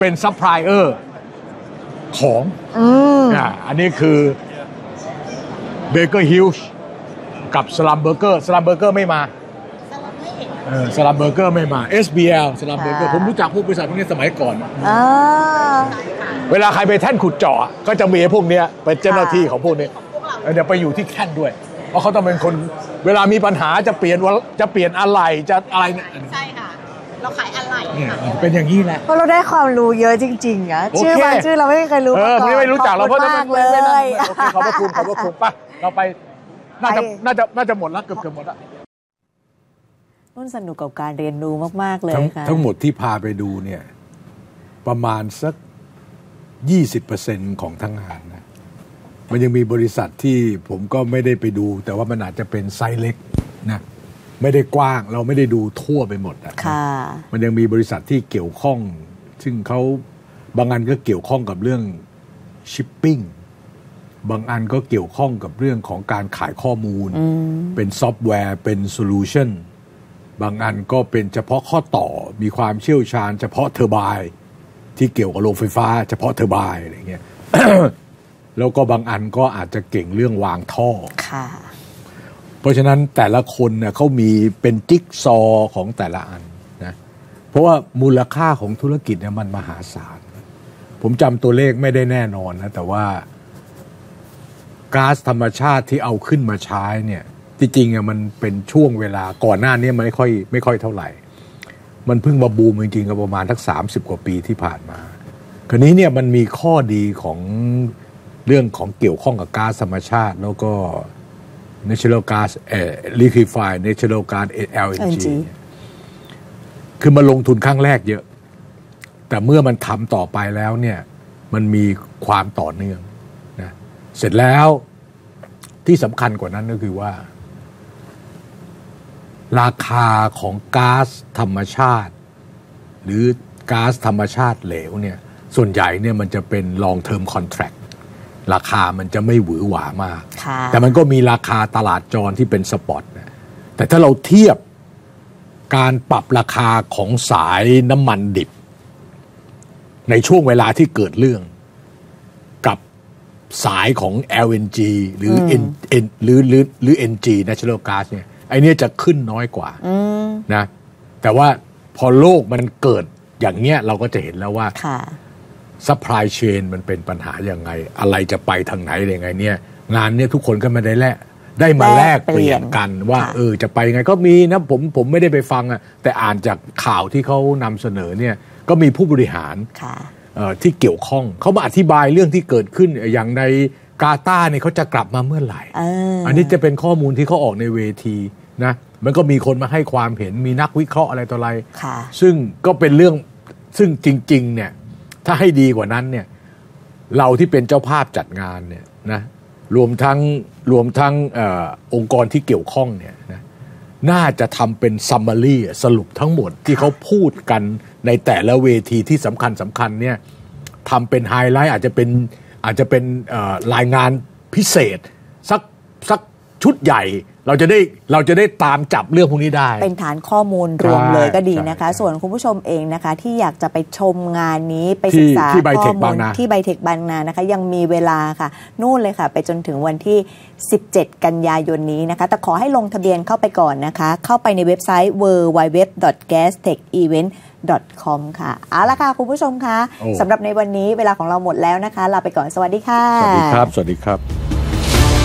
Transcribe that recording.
เป็นซัพพลายเออร์ของอันนี้คือเบเกอร์ฮิลส์กับสลัมเบอร์เกอร์ไม่มาสลัมเบอร์เกอร์ไม่มา SBL สลัมเบอร์เกอร์ผมรู้จักพวกบริษัทพวกนี้สมัยก่อนเวลาใครไปแท่นขุดเจาะก็จะมีพวกนี้เป็นเจ้าหน้าที่ของพวกนี้เดี๋ยวไปอยู่ที่แท่นด้วยเพราะเขาต้องเป็นคนเวลามีปัญหาจะเปลี่ยนอะไรจะอะไรเนี่ยใช่ค่ะเราขายอะไรเป็นอย่างนี้แหละเพราะเราได้ความรู้เยอะจริงๆอะชื่อบางชื่อเราไม่เคยรู้มาก่อนไม่รู้จักเราเพราะมากเลยขอบคุณป่ะเราไปน่าจะหมดแล้วเกือบหมดแล้วนุ่นสนุกกับการเรียนรู้มากๆเลยค่ะทั้งหมดที่พาไปดูเนี่ยประมาณสัก 20% ของทั้งงานนะมันยังมีบริษัทที่ผมก็ไม่ได้ไปดูแต่ว่ามันอาจจะเป็นไซส์เล็กนะไม่ได้กว้างเราไม่ได้ดูทั่วไปหมดอ่ะมันยังมีบริษัทที่เกี่ยวข้องซึ่งเขาบางอันก็เกี่ยวข้องกับเรื่องชิปปิ้งบางอันก็เกี่ยวข้องกับเรื่องของการขายข้อมูลเป็นซอฟต์แวร์เป็นโซลูชันบางอันก็เป็นเฉพาะข้อต่อมีความเชี่ยวชาญเฉพาะเทอร์ไบน์ที่เกี่ยวกับโรงไฟฟ้าเฉพาะเทอร์ไบน์อะไรเงี้ย แล้วก็บางอันก็อาจจะเก่งเรื่องวางท่อเพราะฉะนั้นแต่ละคนเนี่ยเขามีเป็นจิ๊กซอของแต่ละอันนะเพราะว่ามูลค่าของธุรกิจเนี่ยมันมหาศาลผมจำตัวเลขไม่ได้แน่นอนนะแต่ว่าก๊าซธรรมชาติที่เอาขึ้นมาใช้เนี่ยจริงๆมันเป็นช่วงเวลาก่อนหน้านี้มันไม่ค่อยเท่าไหร่มันเพิ่งมาบูมจริงๆก็ประมาณทัก30 กว่าปีที่ผ่านมาคราวนี้เนี่ยมันมีข้อดีของเรื่องของเกี่ยวข้องกับก๊าซธรรมชาติแล้วก็natural gas liquefied natural gas LNG คือมาลงทุนครั้งแรกเยอะแต่เมื่อมันทำต่อไปแล้วเนี่ยมันมีความต่อเนื่องนะเสร็จแล้วที่สำคัญกว่านั้นก็คือว่าราคาของก๊าซธรรมชาติหรือก๊าซธรรมชาติเหลวเนี่ยส่วนใหญ่เนี่ยมันจะเป็น long term contract ราคามันจะไม่หวือหวามากแต่มันก็มีราคาตลาดจรที่เป็นสปอตนะแต่ถ้าเราเทียบการปรับราคาของสายน้ำมันดิบในช่วงเวลาที่เกิดเรื่องกับสายของ LNG หรือ NG natural gas เนี่ยไอเนี้ยจะขึ้นน้อยกว่านะแต่ว่าพอโลกมันเกิดอย่างเงี้ยเราก็จะเห็นแล้วว่าsupply chain มันเป็นปัญหายังไงอะไรจะไปทางไหนยังไงเนี่ยงานเนี่ยทุกคนก็ไม่ได้มาแลกเปลี่ยนกันว่าจะไปยังไงก็มีนะผมไม่ได้ไปฟังอ่ะแต่อ่านจากข่าวที่เขานำเสนอเนี่ยก็มีผู้บริหารที่เกี่ยวข้องเขามาอธิบายเรื่องที่เกิดขึ้นอย่างในกาตาร์เนี่ยเขาจะกลับมาเมื่อไหร่อันนี้จะเป็นข้อมูลที่เขาออกในเวทีนะมันก็มีคนมาให้ความเห็นมีนักวิเคราะห์อะไรต่ออะไรซึ่งก็เป็นเรื่องซึ่งจริงๆเนี่ยถ้าให้ดีกว่านั้นเนี่ยเราที่เป็นเจ้าภาพจัดงานเนี่ยนะรวมทั้งองค์กรที่เกี่ยวข้องเนี่ยนะน่าจะทำเป็นซัมมารีสรุปทั้งหมดที่เขาพูดกันในแต่ละเวทีที่สำคัญเนี่ยทำเป็นไฮไลท์อาจจะเป็นรายงานพิเศษสักชุดใหญ่เราจะได้ตามจับเรื่องพวกนี้ได้เป็นฐานข้อมูลรวมเลยก็ดีนะคะส่วนคุณผู้ชมเองนะคะที่อยากจะไปชมงานนี้ไปศึกษาข้อมูลที่ไบเทคบางนานะคะยังมีเวลาค่ะนู่นเลยค่ะไปจนถึงวันที่17 กันยายนนี้นะคะแต่ขอให้ลงทะเบียนเข้าไปก่อนนะคะเข้าไปในเว็บไซต์ www.gastechevent.com ค่ะเอาละค่ะคุณผู้ชมคะสำหรับในวันนี้เวลาของเราหมดแล้วนะคะลาไปก่อนสวัสดีค่ะสวัสดีครับ